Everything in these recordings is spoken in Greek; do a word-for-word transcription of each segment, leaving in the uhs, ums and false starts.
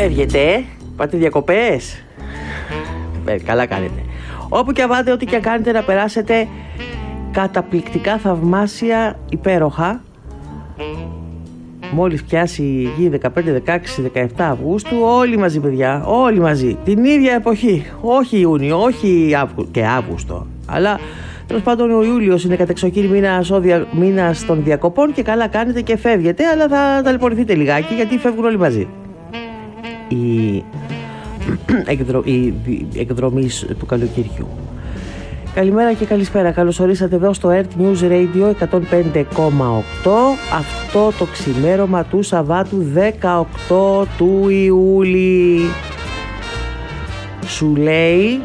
φεύγετε, πάτε διακοπές. Ε, καλά κάνετε. Όπου και πάτε, ό,τι και κάνετε, να περάσετε καταπληκτικά, θαυμάσια, υπέροχα. Μόλις πιάσει η γη δεκαπέντε, δεκαέξι, δεκαεπτά Αυγούστου, όλοι μαζί, παιδιά, όλοι μαζί, την ίδια εποχή. Όχι Ιούνιο, όχι Αύγου, και Αύγουστο, αλλά τέλος πάντων ο Ιούλιος είναι κατεξοχήν μήνας, μήνας των διακοπών, και καλά κάνετε και φεύγετε, αλλά θα ταλαιπωρηθείτε λιγάκι, γιατί φεύγουν όλοι μαζί. Η, εκδρο... η εκδρομή του καλοκαιριού. Καλημέρα και καλησπέρα. Καλώς ορίσατε εδώ στο Earth News Radio εκατόν πέντε κόμμα οκτώ. Αυτό το ξημέρωμα του Σαββάτου δεκαοκτώ του Ιούλη. Σου λέει,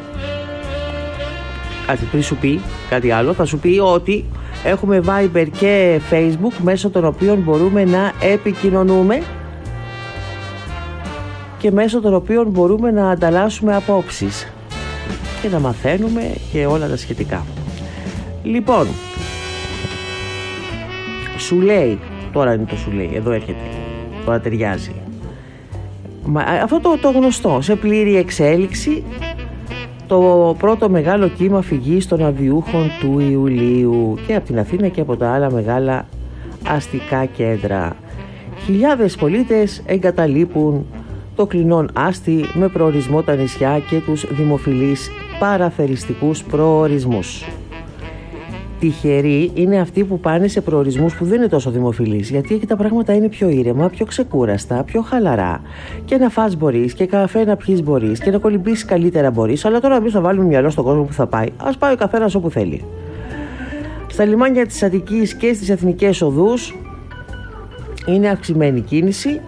κάτι πριν σου πει κάτι άλλο, θα σου πει ότι έχουμε Viber και Facebook, μέσω των οποίων μπορούμε να επικοινωνούμε και μέσω των οποίων μπορούμε να ανταλλάσσουμε απόψεις και να μαθαίνουμε και όλα τα σχετικά. Λοιπόν, σου λέει, τώρα είναι το σου λέει, εδώ έρχεται, τώρα ταιριάζει. Μα, αυτό το, το γνωστό, σε πλήρη εξέλιξη, το πρώτο μεγάλο κύμα φυγής των αδιούχων του Ιουλίου, και από την Αθήνα και από τα άλλα μεγάλα αστικά κέντρα. Χιλιάδες πολίτες εγκαταλείπουν το κλινόν άστι με προορισμό τα νησιά και τους δημοφιλείς παραθεριστικούς προορισμούς. Τυχεροί είναι αυτοί που πάνε σε προορισμούς που δεν είναι τόσο δημοφιλείς, γιατί εκεί τα πράγματα είναι πιο ήρεμα, πιο ξεκούραστα, πιο χαλαρά, και να φας μπορείς και καφέ να πιείς μπορείς και να κολυμπήσεις καλύτερα μπορείς, αλλά τώρα εμείς θα βάλουμε μυαλό στον κόσμο που θα πάει. Ας πάει ο καθένας όπου θέλει. Στα λιμάνια της Αττικής και στις εθνικές οδούς είναι αυξημένη κίνηση.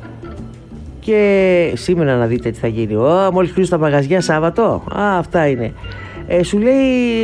Και σήμερα να δείτε τι θα γίνει. Ω, μόλις κλείσουν τα μαγαζιά Σάββατο. Α, αυτά είναι. Ε, σου λέει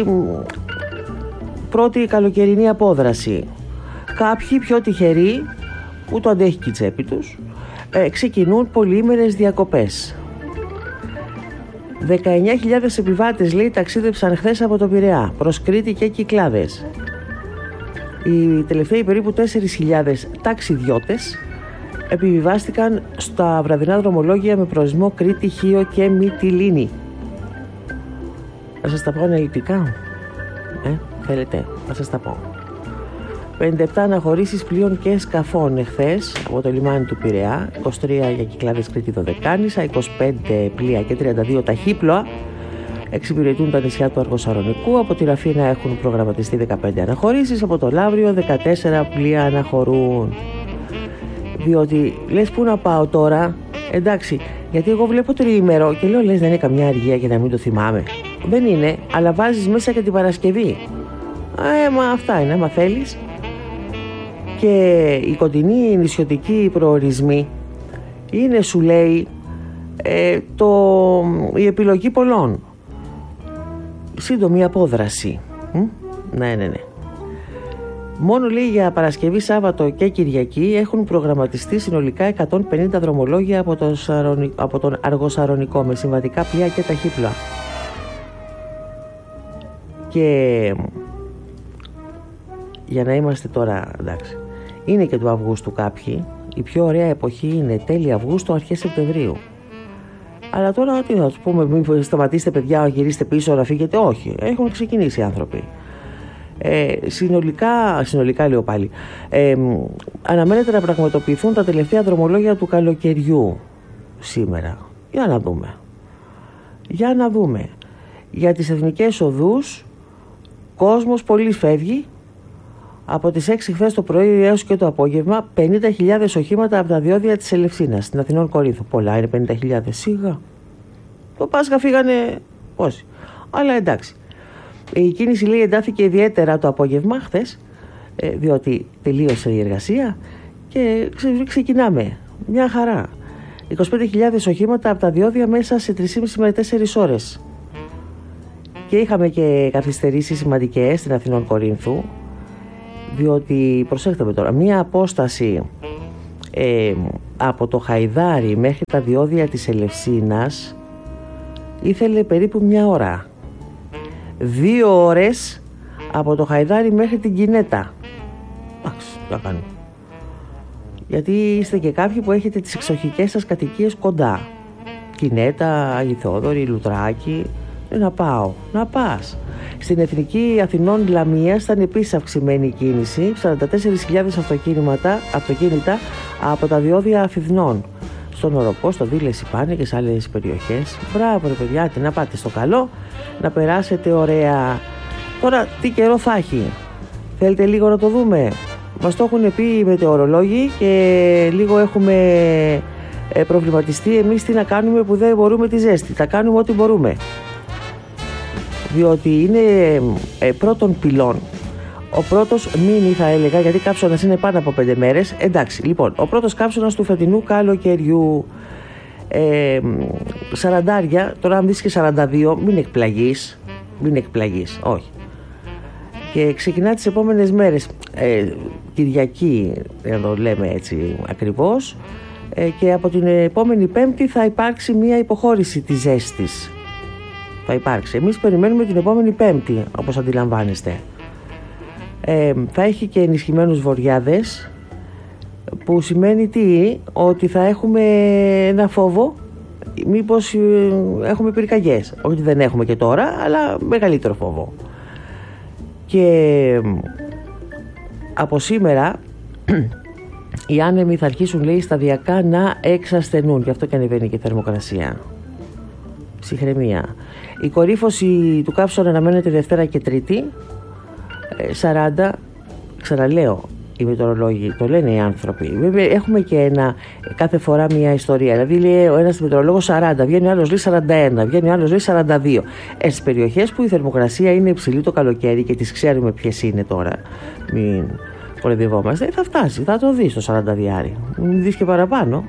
πρώτη καλοκαιρινή απόδραση. Κάποιοι πιο τυχεροί, που το αντέχει και η τσέπη τους, ε, ξεκινούν πολυήμερες διακοπές. δεκαεννιά χιλιάδες επιβάτες, λέει, ταξίδεψαν χθες από το Πειραιά προς Κρήτη και Κυκλάδες. Οι τελευταίοι περίπου τέσσερις χιλιάδες ταξιδιώτες επιβιβάστηκαν στα βραδινά δρομολόγια με προορισμό Κρήτη, Χίο και Μυτιλήνη. Θα σας τα πω αναλυτικά. Ε, θέλετε, θα σας τα πω. πενήντα επτά αναχωρήσεις πλοίων και σκαφών εχθές από το λιμάνι του Πειραιά, είκοσι τρία για Κυκλάδες, Κρήτη, Δωδεκάνησα, είκοσι πέντε πλοία και τριάντα δύο ταχύπλοα εξυπηρετούν τα νησιά του Αργοσαρονικού. Από τη Ραφίνα έχουν προγραμματιστεί δεκαπέντε αναχωρήσεις, από το Λαύριο δεκατέσσερα πλοία αναχωρούν. Διότι λες, πού να πάω τώρα, εντάξει, γιατί εγώ βλέπω τριήμερο και λέω, λες, δεν είναι καμιά αργία και να μην το θυμάμαι. Δεν είναι, αλλά βάζεις μέσα και την Παρασκευή. Ε, μα αυτά είναι, άμα θέλεις. Και οι κοντινοί νησιωτικοί προορισμοί είναι, σου λέει, ε, το, η επιλογή πολλών. Σύντομη απόδραση. Μ? Ναι, ναι, ναι. Μόνο, λέει, για Παρασκευή, Σάββατο και Κυριακή έχουν προγραμματιστεί συνολικά εκατόν πενήντα δρομολόγια από τον, Σαρονι... από τον Αργοσαρονικό με συμβατικά πλοία και ταχύπλοα. Και για να είμαστε τώρα, εντάξει, είναι και του Αυγούστου κάποιοι. Η πιο ωραία εποχή είναι τέλη Αυγούστου, αρχές Σεπτεμβρίου. Αλλά τώρα τι να τους πούμε, μην σταματήσετε, παιδιά, γυρίστε πίσω να φύγετε. Όχι, έχουν ξεκινήσει οι άνθρωποι. Ε, συνολικά, συνολικά λέω πάλι, ε, αναμένεται να πραγματοποιηθούν τα τελευταία δρομολόγια του καλοκαιριού σήμερα. Για να δούμε. Για να δούμε. Για τις εθνικές οδούς, κόσμος πολύ φεύγει. Από τις έξι χθες το πρωί έως και το απόγευμα, πενήντα χιλιάδες οχήματα από τα διόδια της Ελευσίνας στην Αθηνών Κορίνθου. Πολλά είναι πενήντα χιλιάδες, σίγα. Το Πάσχα φύγανε πόσοι. Αλλά εντάξει. Η κίνηση, λέει, εντάθηκε ιδιαίτερα το απόγευμα χθες, διότι τελείωσε η εργασία και ξεκινάμε. Μια χαρά. είκοσι πέντε χιλιάδες οχήματα από τα διόδια μέσα σε τρεις και μισή με τέσσερις ώρες. Και είχαμε και καθυστερήσεις σημαντικές στην Αθηνών Κορίνθου, διότι, προσέχτε με τώρα, μία απόσταση ε, από το Χαϊδάρι μέχρι τα διόδια της Ελευσίνας ήθελε περίπου μια ώρα. Δύο ώρες από το Χαϊδάρι μέχρι την Κινέτα. Εντάξει, τι θα κάνει. Γιατί είστε και κάποιοι που έχετε τις εξοχικές σας κατοικίες κοντά. Κινέτα, Αγίου Θεόδωρη, Λουτράκη. Να πάω, να πας. Στην Εθνική Αθηνών Λαμίας ήταν επίσης αυξημένη η κίνηση, σαράντα τέσσερις χιλιάδες αυτοκίνητα, αυτοκίνητα από τα διόδια Αφιδνών. Στον Οροπό, στο Δήλεση πάνε και σε άλλες περιοχές. Μπράβο ρε παιδιά, να πάτε στο καλό, να περάσετε ωραία. Τώρα τι καιρό θα έχει, θέλετε λίγο να το δούμε? Μας το έχουν πει οι μετεωρολόγοι και λίγο έχουμε προβληματιστεί εμείς τι να κάνουμε που δεν μπορούμε τη ζέστη. Θα κάνουμε ό,τι μπορούμε. Διότι είναι ε, πρώτων πυλών. Ο πρώτος μήνυ θα έλεγα, γιατί κάψονας είναι πάνω από πέντε μέρες. Εντάξει, λοιπόν, ο πρώτος κάψονας του φετινού καλοκαιριού. Ε, σαραντάρια, τώρα αν δεις και σαράντα δύο, μην εκπλαγείς. Μην εκπλαγείς, όχι. Και ξεκινά τις επόμενες μέρες. Ε, Κυριακή, εδώ λέμε έτσι ακριβώς. Ε, και από την επόμενη Πέμπτη θα υπάρξει μια υποχώρηση της ζέστης. Θα υπάρξει. Εμείς περιμένουμε την επόμενη Πέμπτη, όπως αντιλαμβάνεστε. Ε, θα έχει και ενισχυμένους βοριάδες, που σημαίνει τι? Ότι θα έχουμε ένα φόβο μήπως ε, έχουμε πυρκαγιές. Όχι ότι δεν έχουμε και τώρα, αλλά μεγαλύτερο φόβο. Και από σήμερα οι άνεμοι θα αρχίσουν, λέει, σταδιακά να εξασθενούν. Γι' αυτό και ανεβαίνει και η θερμοκρασία. Ψυχραιμία. Η κορύφωση του καύσωνα αναμένεται Δευτέρα και Τρίτη. σαράντα, ξαναλέω, οι μετεωρολόγοι, το λένε οι άνθρωποι. Βέβαια έχουμε και ένα, κάθε φορά μια ιστορία. Δηλαδή λέει ο ένας μετεωρολόγος σαράντα, βγαίνει ο άλλος λέει σαράντα ένα, βγαίνει ο άλλος λέει σαράντα δύο. Ε, στις περιοχές που η θερμοκρασία είναι υψηλή το καλοκαίρι και τις ξέρουμε ποιες είναι τώρα, μην κοροϊδευόμαστε, θα φτάσει, θα το δεις το σαράντα διάρι. Μην δεις και παραπάνω.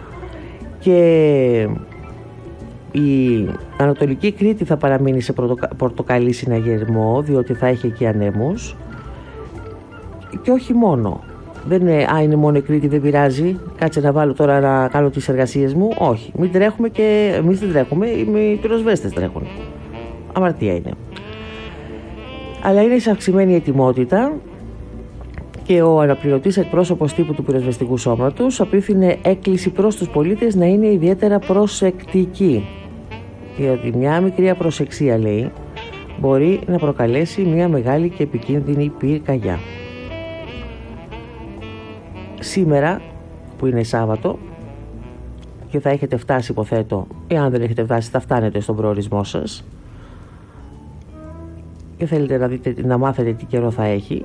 Και η Ανατολική Κρήτη θα παραμείνει σε πορτοκαλί συναγερμό, διότι θα έχει εκεί ανέμους. Και όχι μόνο. Δεν είναι, α, είναι μόνο η Κρήτη, δεν πειράζει. Κάτσε να βάλω τώρα να κάνω τις εργασίες μου. Όχι. Μην τρέχουμε και εμείς δεν τρέχουμε. Οι πυροσβέστες τρέχουν. Αμαρτία είναι. Αλλά είναι σε αυξημένη ετοιμότητα. Και ο αναπληρωτής εκπρόσωπος τύπου του πυροσβεστικού σώματος απίθυνε έκκληση προς τους πολίτες να είναι ιδιαίτερα προσεκτικοί. Διότι μια μικρή απροσεξία, λέει, μπορεί να προκαλέσει μια μεγάλη και επικίνδυνη πυρκαγιά. Σήμερα, που είναι Σάββατο, και θα έχετε φτάσει, υποθέτω, ή αν δεν έχετε φτάσει θα φτάνετε στον προορισμό σας και θέλετε να, δείτε, να μάθετε τι καιρό θα έχει.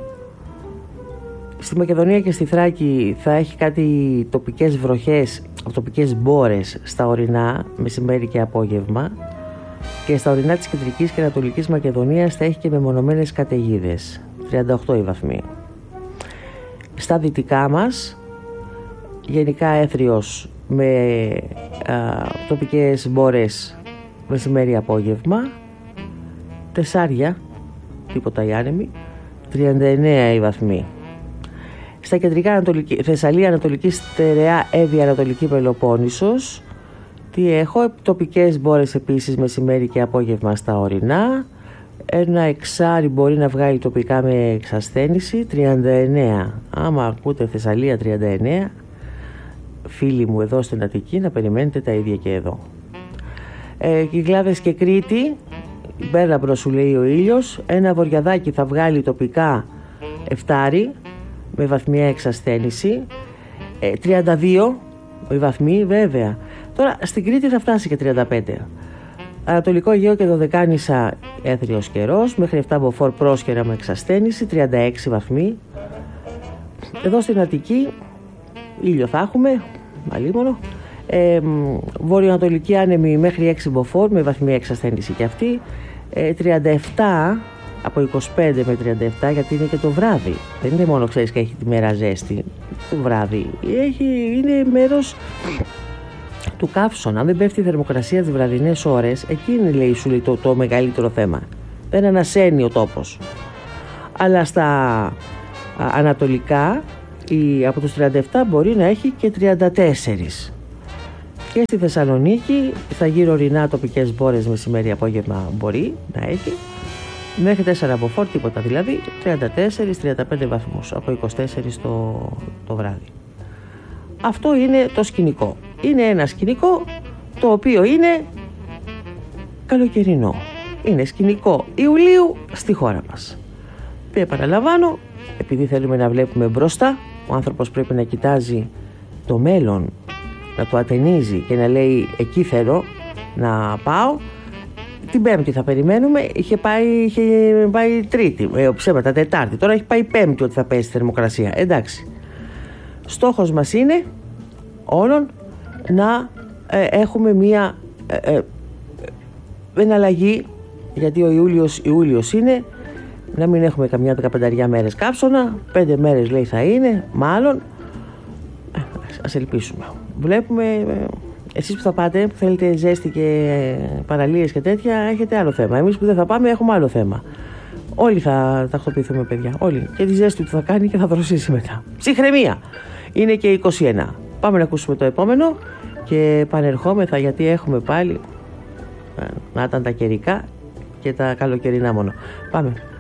Στη Μακεδονία και στη Θράκη θα έχει κάτι τοπικές βροχές, τοπικές μπόρες στα ορεινά, μεσημέρι και απόγευμα, και στα ορεινά της Κεντρικής και Ανατολικής Μακεδονίας θα έχει και μεμονωμένες καταιγίδες, τριάντα οκτώ οι βαθμοί. Στα δυτικά μας, γενικά έθριος με α, τοπικές μπόρες μεσημέρι απόγευμα, τεσσάρια, τίποτα οι άνεμοι, τριάντα εννέα οι βαθμοί. Στα κεντρικά Ανατολική, Θεσσαλία, Ανατολική Στερεά, Εύβοια, Ανατολική Πελοπόννησος, τι έχω, τοπικές μπόρες επίσης μεσημέρι και απόγευμα στα ορεινά. Ένα εξάρι μπορεί να βγάλει τοπικά με εξασθένηση, τριάντα εννέα. Άμα ακούτε Θεσσαλία τριάντα εννέα, φίλοι μου εδώ στην Αττική, να περιμένετε τα ίδια και εδώ. Ε, Κυκλάδες και Κρήτη, μπέλαμπρο σου λέει ο ήλιος. Ένα βοριαδάκι θα βγάλει τοπικά εφτάρι με βαθμιά εξασθένηση, ε, τριάντα δύο οι βαθμοί βέβαια. Τώρα στην Κρήτη θα φτάσει και τριάντα πέντε. Ανατολικό Αιγαίο και Δωδεκάνησα έθριος καιρός, μέχρι επτά μποφόρ πρόσχερα με εξασθένηση, τριάντα έξι βαθμοί. Εδώ στην Αττική ήλιο θα έχουμε, αλίμονο. Ε, βορειοανατολική άνεμη μέχρι έξι μποφόρ με βαθμία εξασθένηση και αυτή, ε, τριάντα επτά από είκοσι πέντε με τριάντα επτά, γιατί είναι και το βράδυ. Δεν είναι μόνο, ξέρεις, και έχει τη μέρα ζέστη. Το βράδυ έχει, είναι μέρος του καύσωνα. Αν δεν πέφτει η θερμοκρασία τις βραδινές ώρες, εκείνη λέει, σου λέει το, το μεγαλύτερο θέμα. Δεν ανασένει ο τόπος. Αλλά στα α, ανατολικά η, από τους τριάντα επτά μπορεί να έχει και τριάντα τέσσερα. Και στη Θεσσαλονίκη στα γύρω ορεινά τοπικές μπόρες μεσημέρι απόγευμα μπορεί να έχει. Μέχρι τέσσερα μποφόρ, τίποτα δηλαδή, τριάντα τέσσερα με τριάντα πέντε βαθμούς, από είκοσι τέσσερα το, το βράδυ. Αυτό είναι το σκηνικό. Είναι ένα σκηνικό το οποίο είναι καλοκαιρινό. Είναι σκηνικό Ιουλίου στη χώρα μας. Και επαναλαμβάνω, επειδή θέλουμε να βλέπουμε μπροστά, ο άνθρωπος πρέπει να κοιτάζει το μέλλον, να το ατενίζει και να λέει εκεί θέλω να πάω. Την Πέμπτη θα περιμένουμε. Είχε πάει, είχε πάει Τρίτη, ε, ψέματα, Τετάρτη. Τώρα έχει πάει Πέμπτη ότι θα πέσει η θερμοκρασία. Εντάξει. Στόχος μας είναι όλων να ε, έχουμε μία ε, ε, εναλλαγή, γιατί ο Ιούλιος Ιούλιος είναι, να μην έχουμε καμιά δεκαπενταριά μέρες κάψωνα. Πέντε μέρες λέει θα είναι, μάλλον. Ε, ας ελπίσουμε. Βλέπουμε. Ε, Εσείς που θα πάτε, που θέλετε ζέστη και παραλίες και τέτοια, έχετε άλλο θέμα. Εμείς που δεν θα πάμε, έχουμε άλλο θέμα. Όλοι θα τακτοποιηθούμε, παιδιά. Όλοι. Και τη ζέστη του θα κάνει και θα δροσίσει μετά. Ψυχραιμία. Είναι και είκοσι ένα. Πάμε να ακούσουμε το επόμενο και επανερχόμεθα, γιατί έχουμε πάλι να ήταν τα καιρικά και τα καλοκαιρινά μόνο. Πάμε.